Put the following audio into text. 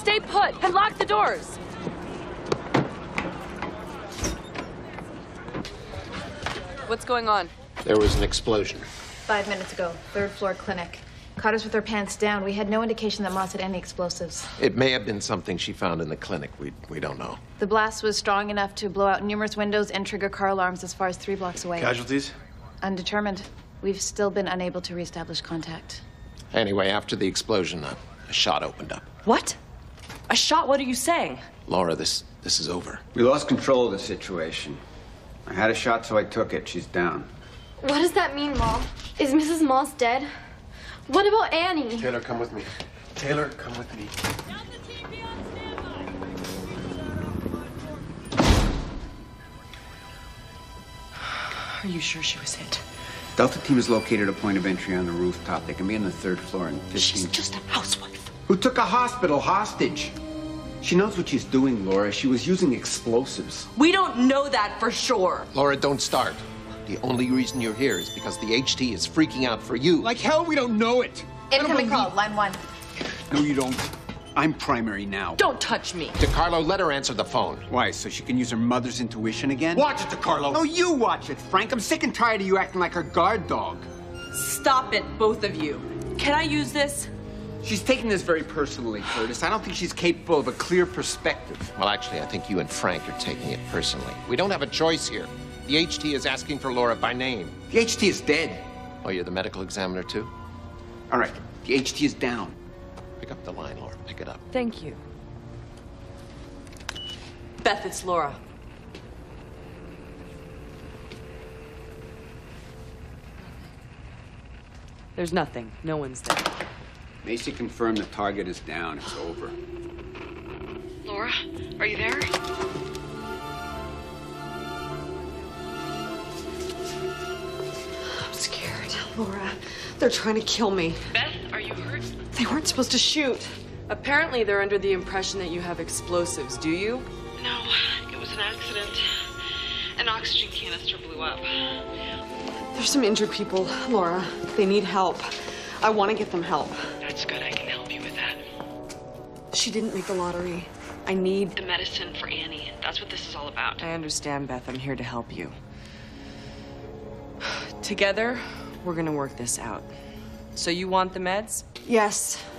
Stay put and lock the doors. What's going on? There was an explosion. 5 minutes ago, third floor clinic. Caught us with our pants down. We had no indication that Moss had any explosives. It may have been something she found in the clinic. We don't know. The blast was strong enough to blow out numerous windows and trigger car alarms as far as 3 blocks away. Casualties? Undetermined. We've still been unable to reestablish contact. Anyway, after the explosion, a shot opened up. What? A shot? What are you saying? Laura, this is over. We lost control of the situation. I had a shot, so I took it. She's down. What does that mean, Mom? Is Mrs. Moss dead? What about Annie? Taylor, come with me. Taylor, come with me. Are you sure she was hit? Delta team has located a point of entry on the rooftop. They can be on the 3rd floor in 15... She's just a housewife. Who took a hospital hostage? She knows what she's doing, Laura. She was using explosives. We don't know that for sure. Laura, don't start. The only reason you're here is because the HT is freaking out for you. Like hell, we don't know it. Incoming call, line 1. No, you don't. I'm primary now. Don't touch me. DeCarlo, let her answer the phone. Why, so she can use her mother's intuition again? Watch it, DeCarlo. No, you watch it, Frank. I'm sick and tired of you acting like her guard dog. Stop it, both of you. Can I use this? She's taking this very personally, Curtis. I don't think she's capable of a clear perspective. Well, actually, I think you and Frank are taking it personally. We don't have a choice here. The HT is asking for Laura by name. The HT is dead. Oh, you're the medical examiner, too? All right, the HT is down. Pick up the line, Laura. Pick it up. Thank you. Beth, it's Laura. There's nothing. No one's dead. Macy confirmed the target is down. It's over. Laura, are you there? I'm scared. Laura, they're trying to kill me. Beth, are you hurt? They weren't supposed to shoot. Apparently they're under the impression that you have explosives, do you? No, it was an accident. An oxygen canister blew up. There's some injured people, Laura. They need help. I want to get them help. That's good, I can help you with that. She didn't make the lottery. I need... The medicine for Annie. That's what this is all about. I understand, Beth. I'm here to help you. Together, we're gonna work this out. So you want the meds? Yes.